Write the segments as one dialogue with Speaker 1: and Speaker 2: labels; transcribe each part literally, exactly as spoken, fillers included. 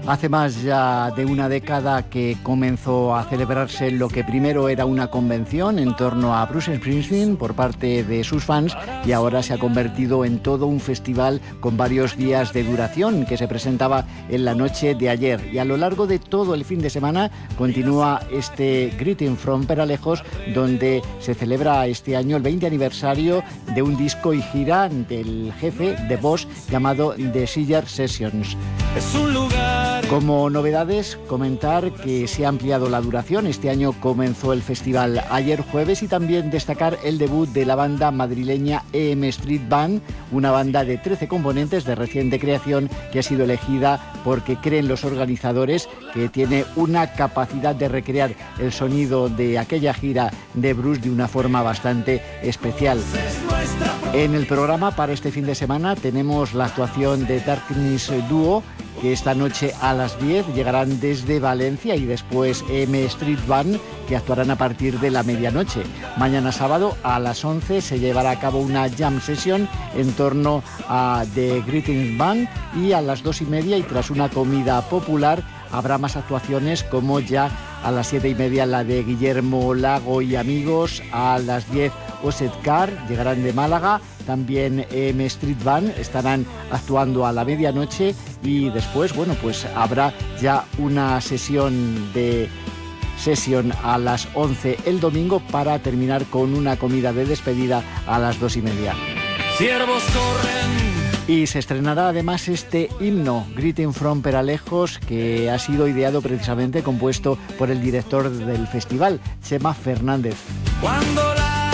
Speaker 1: Hace más ya de una década que comenzó a celebrarse lo que primero era una convención en torno a Bruce Springsteen por parte de sus fans y ahora se ha convertido en todo un festival con varios días de duración que se presentaba en la noche de ayer. Y a lo largo de todo el fin de semana continúa este Greeting from Peralejos, donde se celebra este año el veinte aniversario de un disco y gira del jefe de Boss llamado The Seeger Sessions.
Speaker 2: Es un lugar.
Speaker 1: Como novedades, comentar que se ha ampliado la duración. Este año comenzó el festival ayer jueves y también destacar el debut de la banda madrileña E M Street Band, una banda de trece componentes de reciente creación que ha sido elegida porque creen los organizadores que tiene una capacidad de recrear el sonido de aquella gira de Bruce de una forma bastante especial. En el programa para este fin de semana tenemos la actuación de Darkness Duo, que esta noche a las diez llegarán desde Valencia, y después E M Street Band, que actuarán a partir de la medianoche. Mañana sábado a las once se llevará a cabo una jam session en torno a The Greetings Band, y a las dos y media y tras una comida popular habrá más actuaciones, como ya a las siete y media la de Guillermo Lago y amigos, a las diez Osset Car llegarán de Málaga, también E M Street Band estarán actuando a la medianoche, y después, bueno, pues habrá ya una sesión de sesión a las once el domingo para terminar con una comida de despedida a las dos y media.
Speaker 2: Ciervos corren.
Speaker 1: Y se estrenará además este himno, Greeting from Peralejos, que ha sido ideado precisamente, compuesto por el director del festival, Chema Fernández.
Speaker 2: Cuando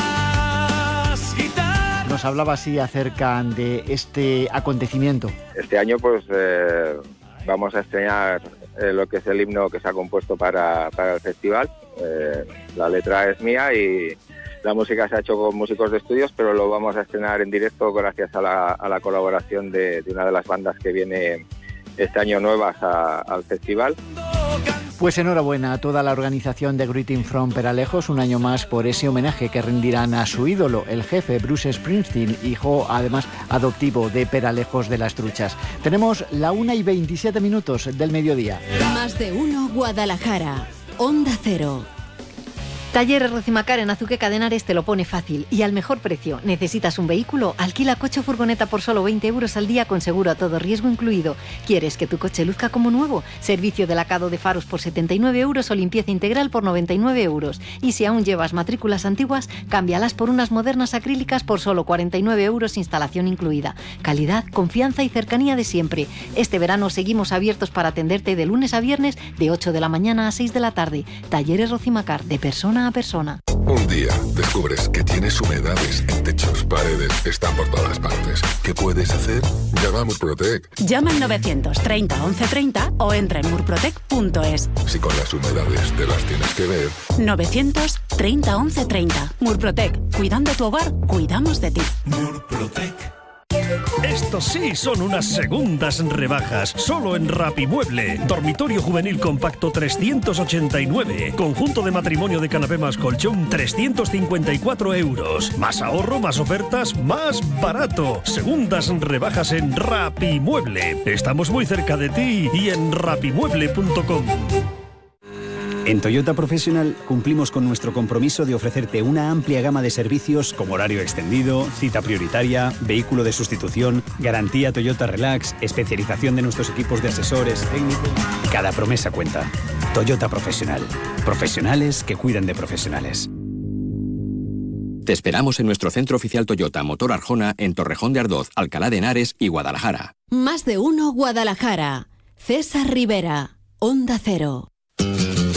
Speaker 2: las guitarras...
Speaker 1: Nos hablaba así acerca de este acontecimiento.
Speaker 3: Este año pues eh, vamos a estrenar eh, lo que es el himno que se ha compuesto para, para el festival. Eh, la letra es mía y la música se ha hecho con músicos de estudios, pero lo vamos a estrenar en directo gracias a la, a la colaboración de, de una de las bandas que viene este año nuevas a, al festival.
Speaker 1: Pues enhorabuena a toda la organización de Greeting from Peralejos, un año más, por ese homenaje que rendirán a su ídolo, el jefe Bruce Springsteen, hijo además adoptivo de Peralejos de las Truchas. Tenemos la una y veintisiete minutos del mediodía.
Speaker 4: Más de uno Guadalajara, Onda Cero.
Speaker 5: Talleres Rocimacar en Azuqueca de Henares te lo pone fácil y al mejor precio. ¿Necesitas un vehículo? Alquila coche o furgoneta por solo veinte euros al día con seguro a todo riesgo incluido. ¿Quieres que tu coche luzca como nuevo? Servicio de lacado de faros por setenta y nueve euros o limpieza integral por noventa y nueve euros. Y si aún llevas matrículas antiguas, cámbialas por unas modernas acrílicas por solo cuarenta y nueve euros, instalación incluida. Calidad, confianza y cercanía de siempre. Este verano seguimos abiertos para atenderte de lunes a viernes de ocho de la mañana a seis de la tarde. Talleres Rocimacar, de persona a persona.
Speaker 6: Un día descubres que tienes humedades en techos, paredes, están por todas partes. ¿Qué puedes hacer? Llama a Murprotec.
Speaker 7: Llama al novecientos treinta once treinta o entra en murprotec punto es.
Speaker 6: Si con las humedades te las tienes que ver.
Speaker 7: novecientos treinta once treinta. Murprotec. Cuidando tu hogar, cuidamos de ti.
Speaker 2: Murprotec. Estos sí son unas segundas rebajas, solo en Rapimueble. Dormitorio juvenil compacto trescientos ochenta y nueve. Conjunto de matrimonio de canapé más colchón trescientos cincuenta y cuatro euros. Más ahorro, más ofertas, más barato. Segundas rebajas en Rapimueble. Estamos muy cerca de ti y en rapimueble punto com.
Speaker 8: En Toyota Professional cumplimos con nuestro compromiso de ofrecerte una amplia gama de servicios como horario extendido, cita prioritaria, vehículo de sustitución, garantía Toyota Relax, especialización de nuestros equipos de asesores técnicos. Cada promesa cuenta. Toyota Professional. Profesionales que cuidan de profesionales.
Speaker 9: Te esperamos en nuestro centro oficial Toyota Motor Arjona en Torrejón de Ardoz, Alcalá de Henares y Guadalajara.
Speaker 4: Más de uno Guadalajara. César Rivera, Onda Cero.